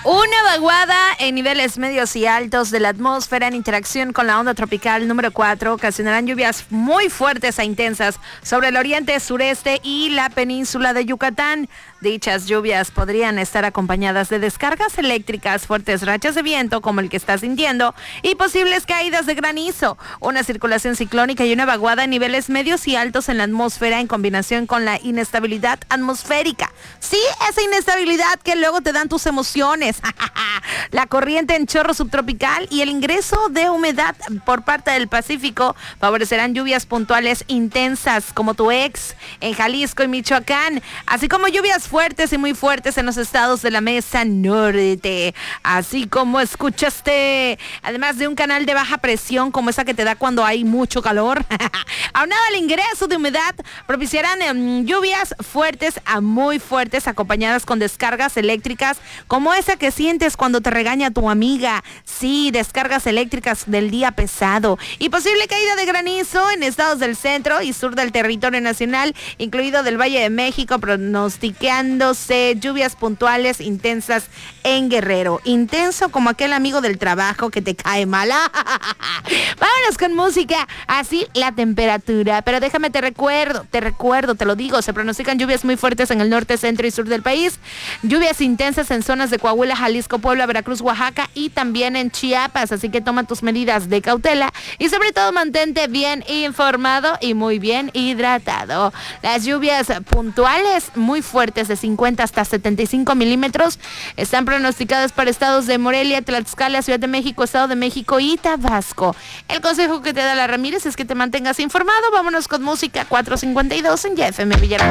Una vaguada en niveles medios y altos de la atmósfera en interacción con la onda tropical número 4 ocasionarán lluvias muy fuertes e intensas sobre el oriente, sureste y la península de Yucatán. Dichas lluvias podrían estar acompañadas de descargas eléctricas, fuertes rachas de viento como el que estás sintiendo y posibles caídas de granizo, una circulación ciclónica y una vaguada en niveles medios y altos en la atmósfera en combinación con la inestabilidad atmosférica. Sí, esa inestabilidad que luego te dan tus emociones. La corriente en chorro subtropical y el ingreso de humedad por parte del Pacífico favorecerán lluvias puntuales intensas como tu ex en Jalisco y Michoacán, así como lluvias fuertes y muy fuertes en los estados de la Mesa Norte, así como escuchaste, además de un canal de baja presión como esa que te da cuando hay mucho calor. Aunado al ingreso de humedad, propiciarán lluvias fuertes a muy fuertes acompañadas con descargas eléctricas como esa que sientes cuando te regaña tu amiga. Sí, descargas eléctricas del día pesado y posible caída de granizo en estados del centro y sur del territorio nacional, incluido del Valle de México, pronosticándose lluvias puntuales intensas en Guerrero. Intenso como aquel amigo del trabajo que te cae mal. Vámonos con música, así la temperatura, pero déjame te recuerdo, te lo digo, se pronostican lluvias muy fuertes en el norte, centro y sur del país, lluvias intensas en zonas de Coahuila, Jalisco, Puebla, Veracruz, Oaxaca y también en Chiapas, así que toma tus medidas de cautela y sobre todo mantente bien informado y muy bien hidratado. Las lluvias puntuales muy fuertes de 50 hasta 75 milímetros están pronosticadas para estados de Morelia, Tlaxcala, Ciudad de México, Estado de México y Tabasco. El consejo que te da la Ramírez es que te mantengas informado. Vámonos con música 452 en YFM Villarreal.